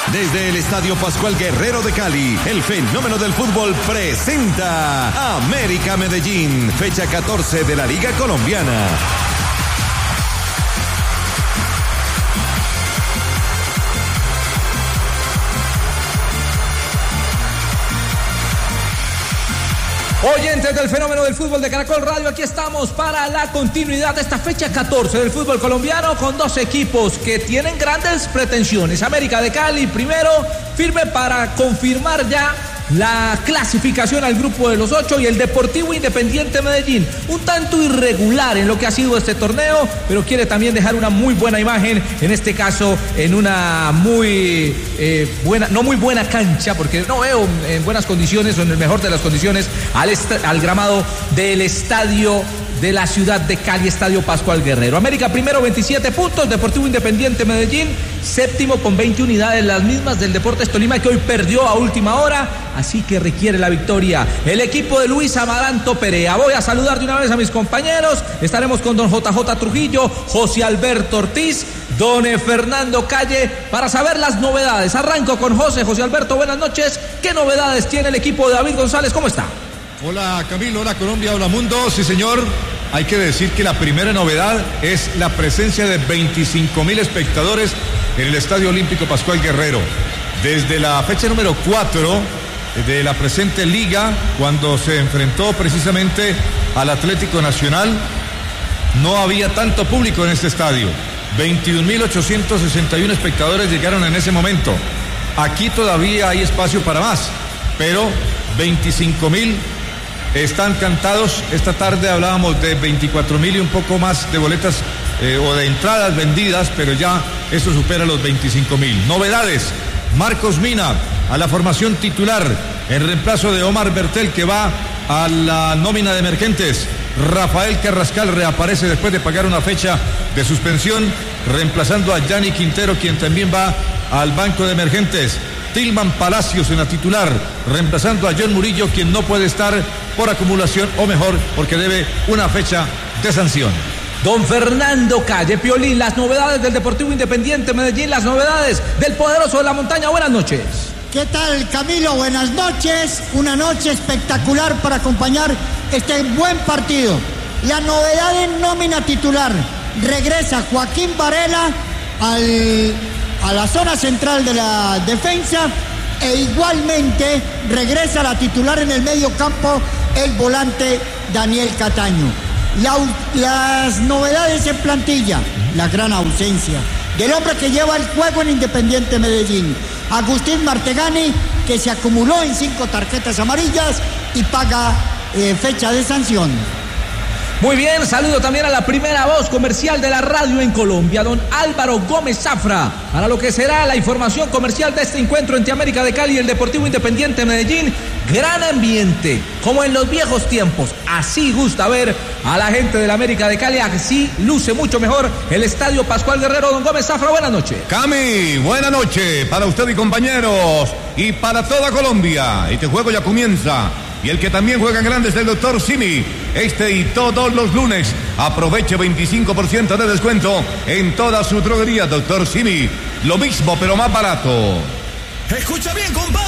Desde el Estadio Pascual Guerrero de Cali, el fenómeno del fútbol presenta América Medellín, fecha 14 de la Liga Colombiana. Oyentes del fenómeno del fútbol de Caracol Radio, aquí estamos para la continuidad de esta fecha 14 del fútbol colombiano con dos equipos que tienen grandes pretensiones. América de Cali primero, firme para confirmar ya la clasificación al grupo de los 8, y el Deportivo Independiente Medellín, un tanto irregular en lo que ha sido este torneo, pero quiere también dejar una muy buena imagen, en este caso en una muy buena, no muy buena cancha, porque no veo en buenas condiciones o en el mejor de las condiciones al gramado del estadio de la ciudad de Cali, Estadio Pascual Guerrero. América primero, 27 puntos, Deportivo Independiente Medellín séptimo con 20 unidades, las mismas del Deportes Tolima, que hoy perdió a última hora, así que requiere la victoria el equipo de Luis Amaranto Perea. Voy a saludar de una vez a mis compañeros. Estaremos con don JJ Trujillo, José Alberto Ortiz, don Fernando Calle, para saber las novedades. Arranco con José Alberto, buenas noches. ¿Qué novedades tiene el equipo de David González? ¿Cómo está? Hola Camilo, hola Colombia, hola mundo. Sí señor, hay que decir que la primera novedad es la presencia de 25,000 espectadores en el Estadio Olímpico Pascual Guerrero. Desde la fecha número 4 de la presente liga, cuando se enfrentó precisamente al Atlético Nacional, no había tanto público en este estadio. 21,861 espectadores llegaron en ese momento. Aquí todavía hay espacio para más, pero 25,000 están cantados. Esta tarde hablábamos de 24,000 y un poco más de boletas o de entradas vendidas, pero ya esto supera los 25,000. Novedades: Marcos Mina a la formación titular en reemplazo de Omar Bertel, que va a la nómina de emergentes. Rafael Carrascal reaparece después de pagar una fecha de suspensión, reemplazando a Yanni Quintero, quien también va al banco de emergentes. Tilman Palacios en la titular, reemplazando a John Murillo, quien no puede estar por acumulación, o mejor, porque debe una fecha de sanción. Don Fernando Calle, Piolín, las novedades del Deportivo Independiente Medellín, las novedades del Poderoso de la Montaña. Buenas noches. ¿Qué tal, Camilo? Buenas noches. Una noche espectacular para acompañar este buen partido. La novedad en nómina titular: regresa Joaquín Varela a la zona central de la defensa, e igualmente regresa a la titular en el medio campo el volante Daniel Cataño. Las novedades en plantilla: la gran ausencia del hombre que lleva el juego en Independiente Medellín, Agustín Martegani, que se acumuló en 5 tarjetas amarillas y paga fecha de sanción. Muy bien, saludo también a la primera voz comercial de la radio en Colombia, don Álvaro Gómez Zafra, para lo que será la información comercial de este encuentro entre América de Cali y el Deportivo Independiente Medellín. Gran ambiente, como en los viejos tiempos. Así gusta ver a la gente de la América de Cali, así luce mucho mejor el Estadio Pascual Guerrero. Don Gómez Zafra, buenas noches. Cami, buena noche para usted y compañeros, y para toda Colombia. Este juego ya comienza. Y el que también juega en grande es el doctor Simi. Este y todos los lunes aproveche 25% de descuento en toda su droguería. Doctor Simi, lo mismo pero más barato. Escucha bien, compadre.